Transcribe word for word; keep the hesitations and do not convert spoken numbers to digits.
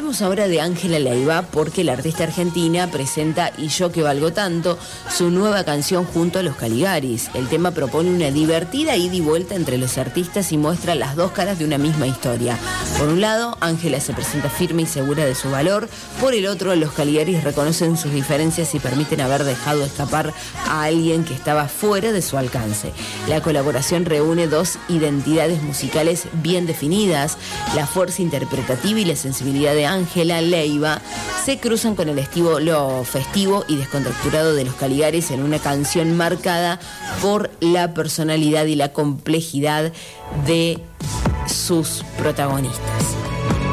Hablemos ahora de Ángela Leiva, porque la artista argentina presenta Y yo que valgo tanto, su nueva canción junto a los Caligaris. El tema propone una divertida ida y vuelta entre los artistas y muestra las dos caras de una misma historia. Por un lado, Ángela se presenta firme y segura de su valor. Por el otro, los Caligaris reconocen sus diferencias y permiten haber dejado escapar a alguien que estaba fuera de su alcance. La colaboración reúne dos identidades musicales bien definidas. La fuerza interpretativa y la sensibilidad de Ángela Leiva se cruzan con el estilo lo festivo y descontracturado de los Caligaris en una canción marcada por la personalidad y la complejidad de sus protagonistas.